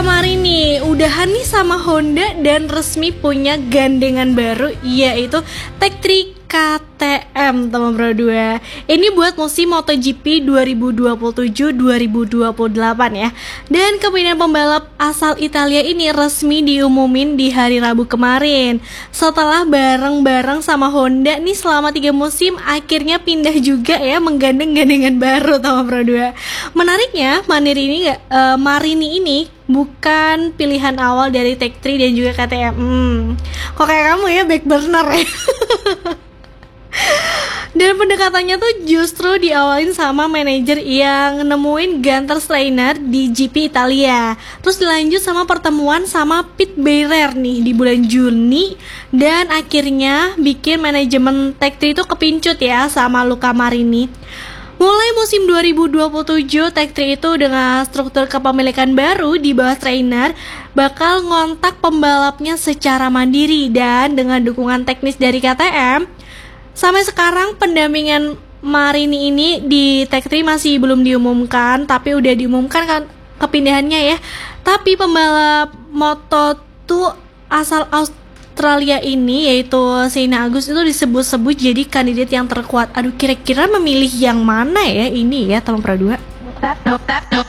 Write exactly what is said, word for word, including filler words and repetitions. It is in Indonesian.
Marini udahan nih sama Honda dan resmi punya gandengan baru, yaitu Tech tiga K T M teman Pro dua. Ini buat musim MotoGP dua ribu dua puluh tujuh dua ribu dua puluh delapan ya. Dan kepindahan pembalap asal Italia ini resmi diumumin di hari Rabu kemarin. Setelah bareng-bareng sama Honda nih selama tiga musim, akhirnya pindah juga ya menggandeng gandengan baru teman Pro dua. Menariknya, Marini ini uh, Marini ini bukan pilihan awal dari Tech tiga dan juga K T M. Hmm, kok kayak kamu ya, back burner ya. Dan pendekatannya tuh justru diawalin sama manajer yang nemuin Gunter Steiner di G P Italia. Terus dilanjut sama pertemuan sama Pete Beirer nih di bulan Juni. Dan akhirnya bikin manajemen Tech tiga itu kepincut ya sama Luca Marini. Mulai musim dua ribu dua puluh tujuh, Tech tiga itu dengan struktur kepemilikan baru di bawah trainer bakal ngontak pembalapnya secara mandiri. Dan dengan dukungan teknis dari K T M, sampai sekarang pendampingan Marini ini di Tech tiga masih belum diumumkan, tapi udah diumumkan kan kepindahannya ya. Tapi pembalap Moto dua asal Australia ini yaitu Shane Agus itu disebut-sebut jadi kandidat yang terkuat. Aduh, kira-kira memilih yang mana ya ini ya teman Pro dua?